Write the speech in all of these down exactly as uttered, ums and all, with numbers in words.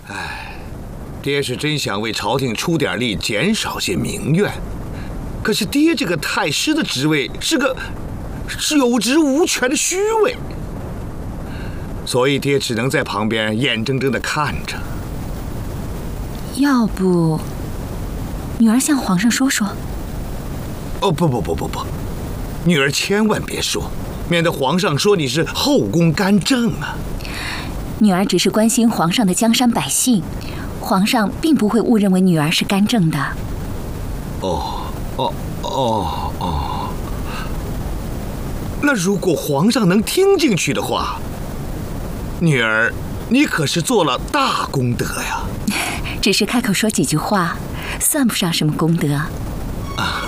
爹是真想为朝廷出点力，减少些民怨。可是爹这个太师的职位是个是有职无权的虚位，所以爹只能在旁边眼睁睁地看着。 要不，女儿向皇上说说？ 哦，不不不不不，女儿千万别说，免得皇上说你是后宫干政啊。 女儿只是关心皇上的江山百姓。皇上并不会误认为女儿是干政的。 哦哦哦哦，那如果皇上能听进去的话，女儿，你可是做了大功德呀！ 只是开口说几句话，算不上什么功德。啊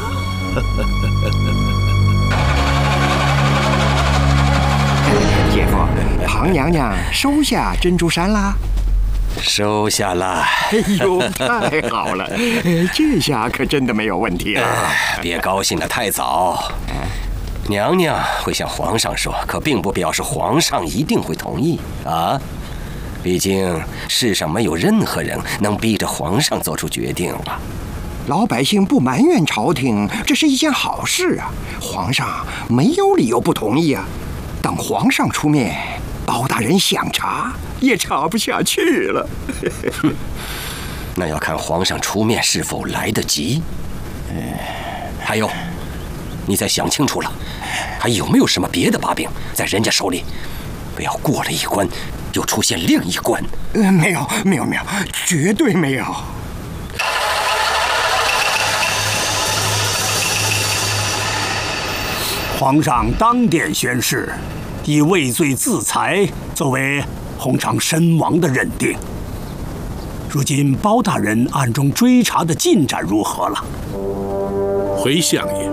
姐夫，庞娘娘收下珍珠衫啦。 收下了。 哎呦，太好了，这下可真的没有问题了。 别高兴得太早，娘娘会向皇上说，可并不表示皇上一定会同意啊。毕竟世上没有任何人能逼着皇上做出决定了。 老百姓不埋怨朝廷，这是一件好事啊。皇上没有理由不同意啊。等皇上出面，包大人想查也查不下去了。 那要看皇上出面是否来得及。还有，你再想清楚了，还有没有什么别的把柄在人家手里？不要过了一关，又出现另一关。 呃，没有，没有，没有，绝对没有。 皇上当殿宣誓，以畏罪自裁作为洪常身亡的认定。如今包大人暗中追查的进展如何了？ 回相爷，